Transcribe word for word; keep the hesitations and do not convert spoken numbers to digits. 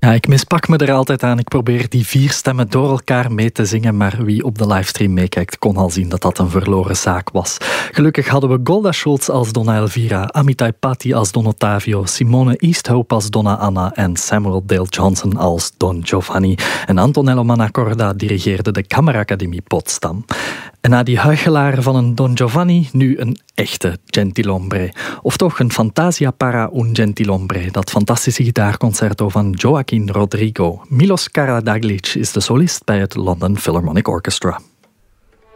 Ja, ik mispak me er altijd aan. Ik probeer die vier stemmen door elkaar mee te zingen, maar wie op de livestream meekijkt kon al zien dat dat een verloren zaak was. Gelukkig hadden we Golda Schultz als Donna Elvira, Amitai Patti als Don Ottavio, Simone Easthope als Donna Anna en Samuel Dale Johnson als Don Giovanni. En Antonello Mannacorda dirigeerde de Kammeracademie Potsdam. En na die huichelaren van een Don Giovanni, nu een echte gentilombre. Of toch een Fantasia para un gentilombre, dat fantastische gitaarconcerto van Joaquin Rodrigo. Milos Karadaglic is de solist bij het London Philharmonic Orchestra.